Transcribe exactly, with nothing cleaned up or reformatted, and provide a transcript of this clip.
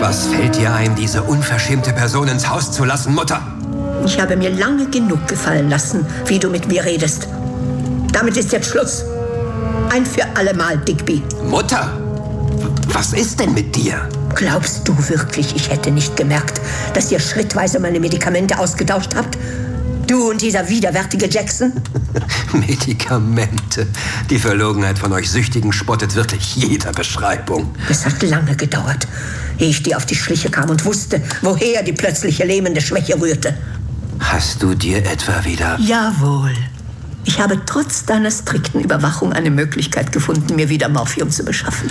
Was fällt dir ein, diese unverschämte Person ins Haus zu lassen, Mutter? Ich habe mir lange genug gefallen lassen, wie du mit mir redest. Damit ist jetzt Schluss. Ein für allemal, Digby. Mutter, was ist denn mit dir? Glaubst du wirklich, ich hätte nicht gemerkt, dass ihr schrittweise meine Medikamente ausgetauscht habt? Du und dieser widerwärtige Jackson? Medikamente. Die Verlogenheit von euch Süchtigen spottet wirklich jeder Beschreibung. Es hat lange gedauert, ehe ich dir auf die Schliche kam und wusste, woher die plötzliche lähmende Schwäche rührte. Hast du dir etwa wieder... Jawohl. Ich habe trotz deiner strikten Überwachung eine Möglichkeit gefunden, mir wieder Morphium zu beschaffen.